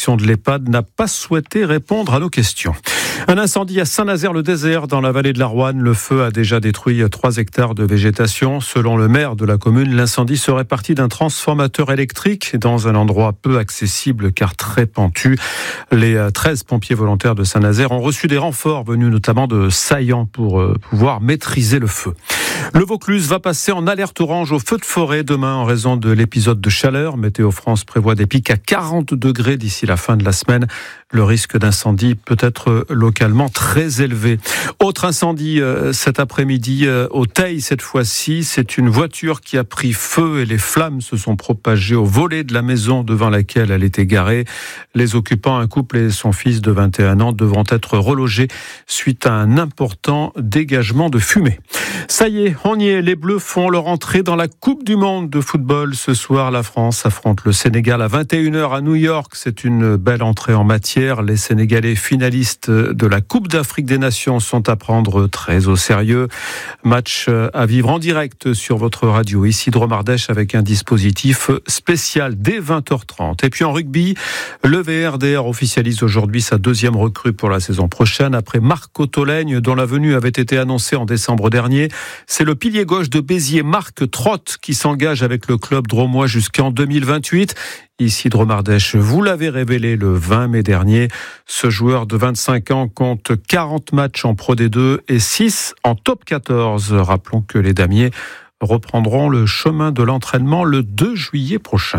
direction de l'EHPAD n'a pas souhaité répondre à nos questions. Un incendie à Saint-Nazaire-le-Désert dans la vallée de la Roanne. Le feu a déjà détruit 3 hectares de végétation. Selon le maire de la commune, l'incendie serait parti d'un transformateur électrique dans un endroit peu accessible car très pentu. Les 13 pompiers volontaires de Saint-Nazaire ont reçu des renforts venus notamment de Saillant pour pouvoir maîtriser le feu. Le Vaucluse va passer en alerte orange au feu de forêt demain en raison de l'épisode de chaleur. Météo France prévoit des pics à 40 degrés d'ici la fin de la semaine. Le risque d'incendie peut être localement très élevé. Autre incendie cet après-midi au Teil cette fois-ci. C'est une voiture qui a pris feu et les flammes se sont propagées au volet de la maison devant laquelle elle était garée. Les occupants, un couple et son fils de 21 ans, devront être relogés suite à un important dégagement de fumée. Ça y est, on y est. Les Bleus font leur entrée dans la Coupe du Monde de football. Ce soir, la France affronte le Sénégal à 21h à New York. C'est une belle entrée en matière. Les Sénégalais finalistes de la Coupe d'Afrique des Nations sont à prendre très au sérieux. Match à vivre en direct sur votre radio. Ici Dromardèche avec un dispositif spécial dès 20h30. Et puis en rugby, le VRDR officialise aujourd'hui sa 2e recrue pour la saison prochaine. Après Marc Tolègne, dont la venue avait été annoncée en décembre dernier. C'est le pilier gauche de Béziers, Marc Trott, qui s'engage avec le club dromois jusqu'en 2028. Ici Dromardèche, vous l'avez révélé le 20 mai dernier. Ce joueur de 25 ans compte 40 matchs en Pro D2 et 6 en Top 14. Rappelons que les Damiers reprendront le chemin de l'entraînement le 2 juillet prochain.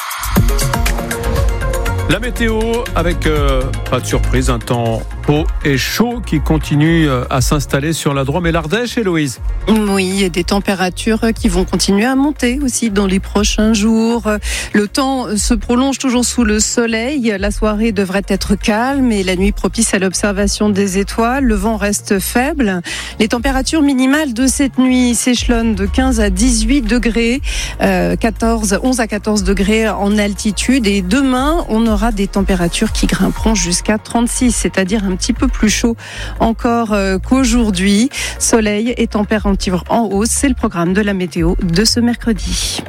La météo avec, pas de surprise, un temps haut et chaud qui continue à s'installer sur la Drôme et l'Ardèche, Héloïse. Oui, et des températures qui vont continuer à monter aussi dans les prochains jours. Le temps se prolonge toujours sous le soleil. La soirée devrait être calme et la nuit propice à l'observation des étoiles. Le vent reste faible. Les températures minimales de cette nuit s'échelonnent de 15 à 18 degrés, 11 à 14 degrés en altitude. Et demain, on aura des températures qui grimperont jusqu'à 36, c'est-à-dire un petit peu plus chaud encore qu'aujourd'hui. Soleil et température en hausse, c'est le programme de la météo de ce mercredi.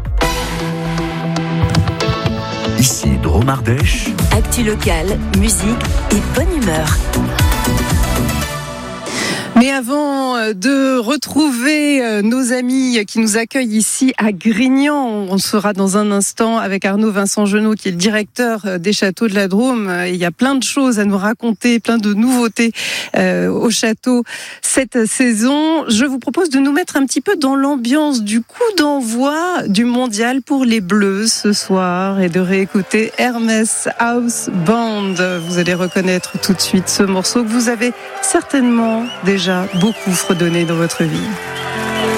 Ici Dromardèche. Actu locale, musique et bonne humeur. Mais avant de retrouver nos amis qui nous accueillent ici à Grignan, on sera dans un instant avec Arnaud Vincent Genot qui est le directeur des châteaux de la Drôme. Il y a plein de choses à nous raconter, plein de nouveautés au château cette saison. Je vous propose de nous mettre un petit peu dans l'ambiance du coup d'envoi du mondial pour les Bleus ce soir et de réécouter Hermès House Band. Vous allez reconnaître tout de suite ce morceau que vous avez certainement déjà beaucoup fredonné dans votre vie.